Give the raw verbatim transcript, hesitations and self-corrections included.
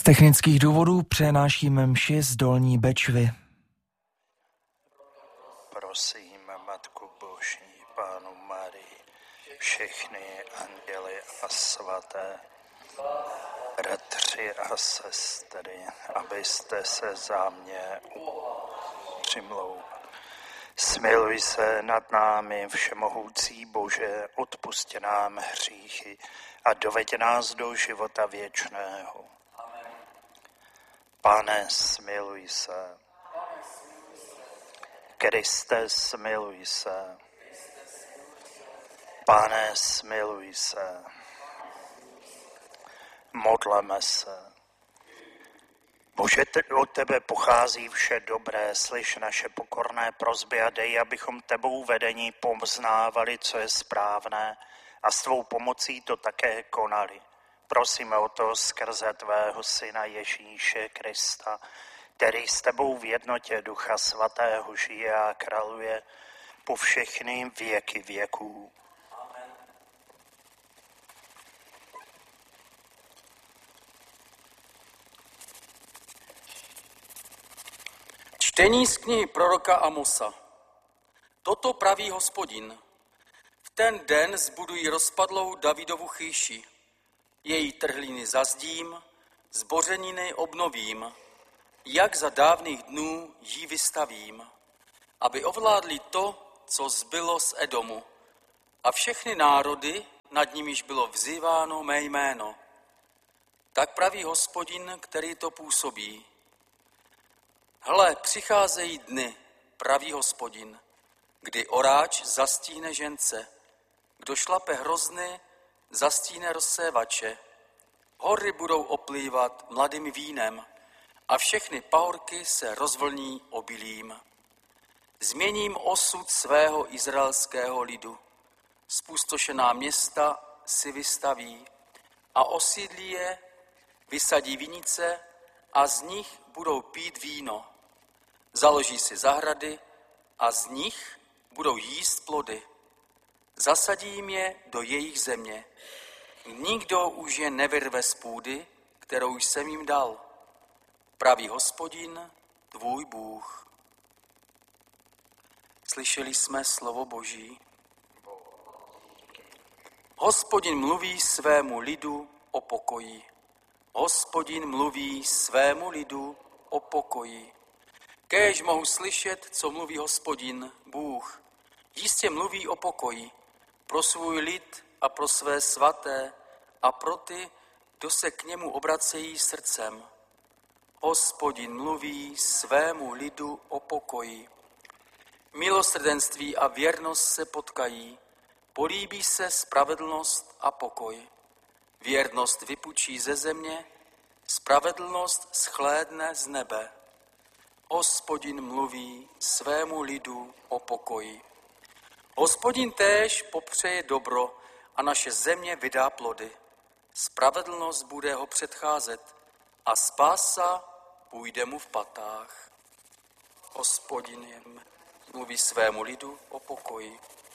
technických důvodů přenášíme mši z Dolní Bečvy. Prosím, Matku Boží, Pánu Marii, všechny anděly a svaté, bratři a sestry, abyste se za mě přimlouvali. Smiluj se nad námi, všemohoucí Bože, odpusť nám hříchy a doveď nás do života věčného. Pane, smiluj se. Kriste, smiluj se. Pane, smiluj se. Modleme se. Bože, od tebe pochází vše dobré, slyš naše pokorné prosby a dej, abychom tebou vedení poznávali, co je správné a s tvou pomocí to také konali. Prosíme o to skrze tvého syna Ježíše Krista, který s tebou v jednotě Ducha Svatého žije a králuje po všechny věky věků. Amen. Čtení z knihy proroka Amosa. Toto praví Hospodin. V ten den zbudují rozpadlou Davidovu chýši. Její trhliny zazdím, zbořeniny obnovím, jak za dávných dnů jí vystavím, aby ovládli to, co zbylo z Edomu, a všechny národy, nad nimiž bylo vzýváno mé jméno. Tak praví Hospodin, který to působí. Hle, přicházejí dny, praví Hospodin, kdy oráč zastíhne žence, kdo šlape hrozny, zastíhne rozsévače. Hory budou oplývat mladým vínem a všechny pahorky se rozvlní obilím. Změním osud svého izraelského lidu. Spustošená města si vystaví a osídlí je, vysadí vinice a z nich budou pít víno. Založí si zahrady a z nich budou jíst plody. Zasadím je do jejich země. Nikdo už je nevyrve z půdy, kterou jsem jim dal. Praví Hospodin, tvůj Bůh. Slyšeli jsme slovo Boží. Hospodin mluví svému lidu o pokoji. Hospodin mluví svému lidu o pokoji. Kéž mohu slyšet, co mluví Hospodin, Bůh. Jistě mluví o pokoji pro svůj lid a pro své svaté a pro ty, kdo se k němu obracejí srdcem. Hospodin mluví svému lidu o pokoji. Milosrdenství a věrnost se potkají, políbí se spravedlnost a pokoj. Věrnost vypučí ze země, spravedlnost schlédne z nebe. Hospodin mluví svému lidu o pokoji. Hospodin též popřeje dobro a naše země vydá plody. Spravedlnost bude ho předcházet a spása půjde mu v patách. Hospodin mluví svému lidu o pokoji.